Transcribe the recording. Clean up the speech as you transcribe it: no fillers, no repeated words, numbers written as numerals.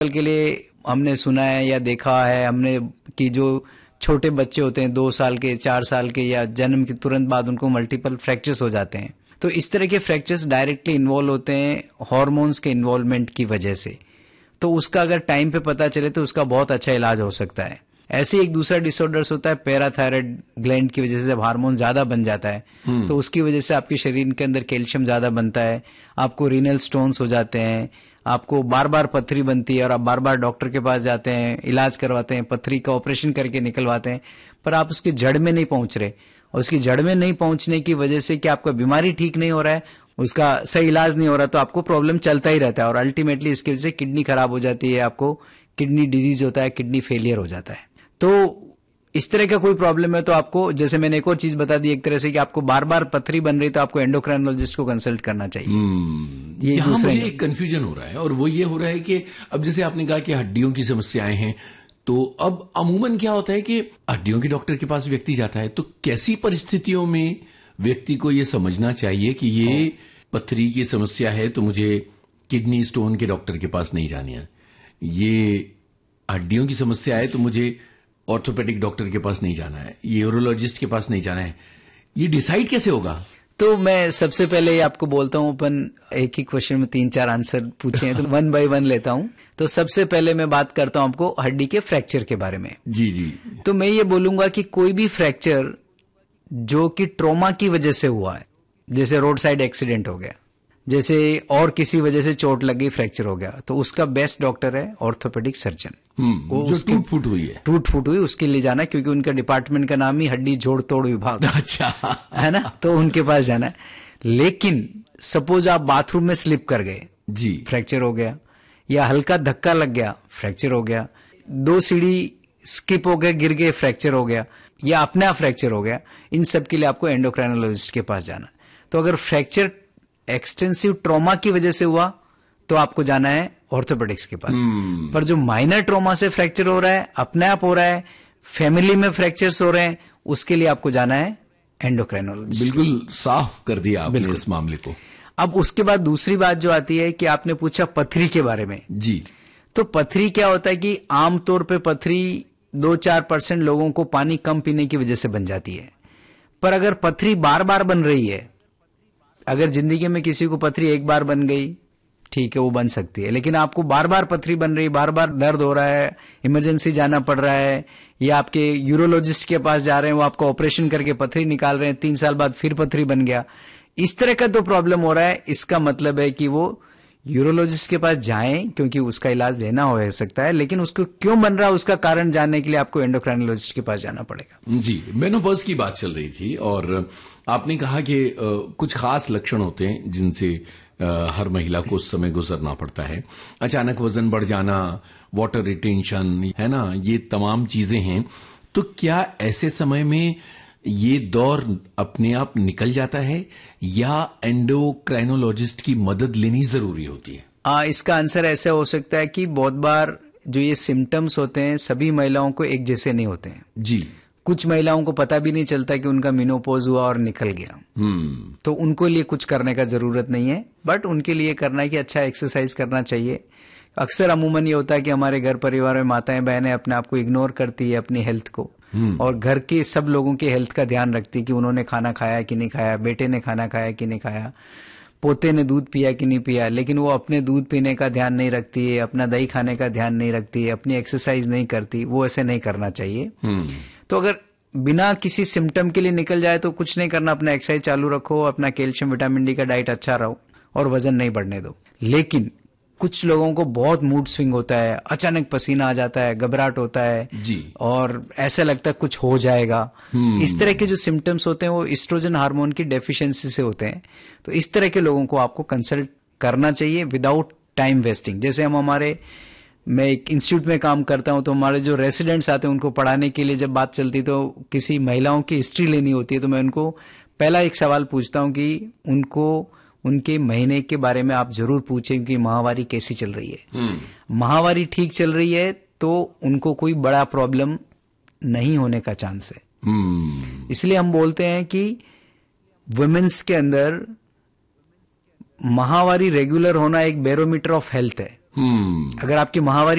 के लिए हमने सुना है या देखा है हमने कि जो छोटे बच्चे होते हैं 2 साल के 4 साल के या जन्म के तुरंत बाद उनको मल्टीपल फ्रैक्चर्स हो जाते हैं। तो इस तरह के फ्रैक्चर्स डायरेक्टली इन्वॉल्व होते हैं हार्मोन्स के इन्वॉल्वमेंट की वजह से। तो उसका अगर टाइम पे पता चले तो उसका बहुत अच्छा इलाज हो सकता है। ऐसे एक दूसरा डिसऑर्डर्स होता है पैराथायराइड ग्लैंड की वजह से, जब हार्मोन ज्यादा बन जाता है तो उसकी वजह से आपके शरीर के अंदर कैल्शियम ज्यादा बनता है, आपको रीनल स्टोन्स हो जाते हैं, आपको बार बार पथरी बनती है और आप बार बार डॉक्टर के पास जाते हैं, इलाज करवाते हैं, पथरी का ऑपरेशन करके निकलवाते हैं, पर आप उसकी जड़ में नहीं पहुंच रहे। और उसकी जड़ में नहीं पहुंचने की वजह से कि आपका बीमारी ठीक नहीं हो रहा है, उसका सही इलाज नहीं हो रहा, तो आपको प्रॉब्लम चलता ही रहता है और अल्टीमेटली इसकी वजह से किडनी खराब हो जाती है, आपको किडनी डिजीज होता है, किडनी फेलियर हो जाता है। तो इस तरह का कोई प्रॉब्लम है तो आपको, जैसे मैंने एक और चीज बता दी एक तरह से कि आपको बार बार पथरी बन रही तो आपको एंडोक्राइनोलॉजिस्ट को कंसल्ट करना चाहिए। ये यहाँ मुझे एक कंफ्यूजन हो रहा है और वो ये हो रहा है कि अब जैसे आपने कहा कि हड्डियों की समस्याएं हैं, तो अब अमूमन क्या होता है कि हड्डियों के डॉक्टर के पास व्यक्ति जाता है, तो कैसी परिस्थितियों में व्यक्ति को ये समझना चाहिए कि ये पथरी की समस्या है तो मुझे किडनी स्टोन के डॉक्टर के पास नहीं जानी है, ये हड्डियों की समस्या है तो मुझे ऑर्थोपेडिक डॉक्टर के पास नहीं जाना है, ये यूरोलॉजिस्ट के पास नहीं जाना है, ये डिसाइड कैसे होगा? तो मैं सबसे पहले आपको बोलता हूं, अपन एक ही क्वेश्चन में 3-4 आंसर पूछे हैं तो 1 by 1 लेता हूं। तो सबसे पहले मैं बात करता हूं आपको हड्डी के फ्रैक्चर के बारे में। जी जी। तो मैं ये बोलूंगा कि कोई भी फ्रैक्चर जो कि ट्रॉमा की वजह से हुआ है, जैसे रोड साइड एक्सीडेंट हो गया, जैसे और किसी वजह से चोट लग गई फ्रैक्चर हो गया, तो उसका बेस्ट डॉक्टर है ऑर्थोपेडिक सर्जन। वो जो टूट फूट हुई उसके लिए जाना, क्योंकि उनका डिपार्टमेंट का नाम ही हड्डी जोड़ तोड़ विभाग। अच्छा है ना, तो उनके पास जाना है। लेकिन सपोज आप बाथरूम में स्लिप कर गए जी, फ्रैक्चर हो गया, या हल्का धक्का लग गया फ्रैक्चर हो गया, 2 सीढ़ी स्किप हो गए गिर गए फ्रैक्चर हो गया, या अपने आप फ्रैक्चर हो गया, इन सब के लिए आपको एंडोक्राइनोलॉजिस्ट के पास जाना। तो अगर फ्रैक्चर एक्सटेंसिव ट्रॉमा की वजह से हुआ तो आपको जाना है ऑर्थोपेडिक्स के पास। पर जो माइनर ट्रॉमा से फ्रैक्चर हो रहा है, अपने आप हो रहा है, फैमिली में फ्रैक्चर्स हो रहे हैं, उसके लिए आपको जाना है एंडोक्राइनोलॉजिस्ट। बिल्कुल साफ कर दिया आपने इस मामले को। अब उसके बाद दूसरी बात जो आती है कि आपने पूछा पथरी के बारे में। जी, तो पथरी क्या होता है कि आमतौर पे पथरी 2-4% लोगों को पानी कम पीने की वजह से बन जाती है। पर अगर पथरी बार बार बन रही है, अगर जिंदगी में किसी को पथरी एक बार बन गई ठीक है वो बन सकती है, लेकिन आपको बार बार पथरी बन रही, बार बार दर्द हो रहा है, इमरजेंसी जाना पड़ रहा है, या आपके यूरोलॉजिस्ट के पास जा रहे हैं, वो आपका ऑपरेशन करके पथरी निकाल रहे हैं, 3 साल बाद फिर पथरी बन गया, इस तरह का तो प्रॉब्लम हो रहा है, इसका मतलब है कि वो यूरोलॉजिस्ट के पास जाएं, क्योंकि उसका इलाज लेना हो सकता है, लेकिन उसको क्यों बन रहा है उसका कारण जानने के लिए आपको एंडोक्राइनोलॉजिस्ट के पास जाना पड़ेगा। जी, मेनोपॉज की बात चल रही थी और आपने कहा कि कुछ खास लक्षण होते हैं जिनसे हर महिला को उस समय गुजरना पड़ता है। अचानक वजन बढ़ जाना, वाटर रिटेंशन, है ना, ये तमाम चीजें हैं। तो क्या ऐसे समय में ये दौर अपने आप निकल जाता है या एंडोक्राइनोलॉजिस्ट की मदद लेनी जरूरी होती है? इसका आंसर ऐसा हो सकता है कि बहुत बार जो ये सिम्टम्स होते हैं सभी महिलाओं को एक जैसे नहीं होते हैं। जी, कुछ महिलाओं को पता भी नहीं चलता कि उनका मेनोपॉज हुआ और निकल गया, तो उनको लिए कुछ करने का जरूरत नहीं है, बट उनके लिए करना है कि अच्छा एक्सरसाइज करना चाहिए। अक्सर अमूमन ये होता है कि हमारे घर परिवार में माताएं बहनें अपने आप को इग्नोर करती है अपनी हेल्थ को, और घर के सब लोगों की हेल्थ का ध्यान रखती है कि उन्होंने खाना खाया कि नहीं खाया, बेटे ने खाना खाया कि नहीं खाया, पोते ने दूध पिया कि नहीं पिया, लेकिन वो अपने दूध पीने का ध्यान नहीं रखती है, अपना दही खाने का ध्यान नहीं रखती है, अपनी एक्सरसाइज नहीं करती। वो ऐसे नहीं करना चाहिए। तो अगर बिना किसी सिम्टम के लिए निकल जाए तो कुछ नहीं करना, अपना एक्सरसाइज चालू रखो, अपना कैल्शियम विटामिन डी का डाइट अच्छा रहो और वजन नहीं बढ़ने दो। लेकिन कुछ लोगों को बहुत मूड स्विंग होता है, अचानक पसीना आ जाता है, घबराहट होता है जी, और ऐसा लगता है कुछ हो जाएगा। इस तरह के जो सिम्टम्स होते हैं वो एस्ट्रोजन हार्मोन की डेफिशिएंसी से होते हैं। तो इस तरह के लोगों को आपको कंसल्ट करना चाहिए विदाउट टाइम वेस्टिंग। जैसे मैं एक इंस्टीट्यूट में काम करता हूं, तो हमारे जो रेसिडेंट्स आते हैं उनको पढ़ाने के लिए जब बात चलती तो किसी महिलाओं की हिस्ट्री लेनी होती है, तो मैं उनको पहला एक सवाल पूछता हूं कि उनको उनके महीने के बारे में आप जरूर पूछें कि माहवारी कैसी चल रही है। माहवारी ठीक चल रही है तो उनको कोई बड़ा प्रॉब्लम नहीं होने का चांस है। इसलिए हम बोलते हैं कि वुमेन्स के अंदर माहवारी रेगुलर होना एक बैरोमीटर ऑफ हेल्थ है। अगर आपकी माहवारी